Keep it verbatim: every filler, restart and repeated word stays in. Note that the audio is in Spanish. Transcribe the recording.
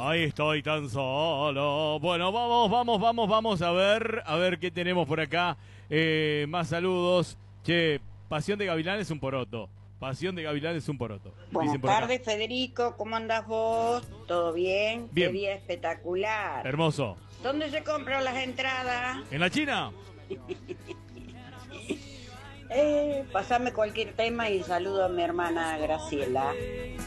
Ahí estoy tan solo. Bueno, vamos, vamos, vamos, vamos a ver, a ver qué tenemos por acá. Eh, más saludos. Che, Pasión de Gavilán es un poroto. Pasión de Gavilán es un poroto. Buenas Dicen por acá. tardes, Federico. ¿Cómo andás vos? ¿Todo bien? Bien. Qué día espectacular. Hermoso. ¿Dónde se compran las entradas? ¿En la China? Eh, pasame cualquier tema y saludo a mi hermana Graciela.